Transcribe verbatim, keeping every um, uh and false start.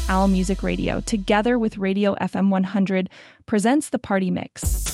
Owl Music Radio, together with Radio F M one hundred, presents The Party Mix.